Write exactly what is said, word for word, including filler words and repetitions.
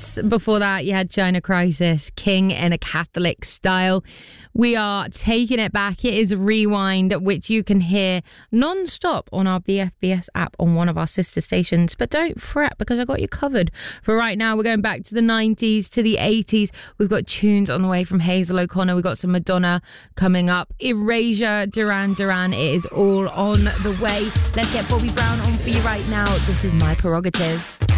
hits. Before that, you had China Crisis, King in a Catholic Style. We are taking it back. It is Rewind, which you can hear non-stop on our B F B S app on one of our sister stations. But don't fret, because I got you covered. For right now, we're going back to the nineties, to the eighties. We've got tunes on the way from Hazel O'Connor. We've got some Madonna coming up. Erasure, Duran Duran. It is all on the way. Let's get Bobby Brown on for you right now. This is My Prerogative.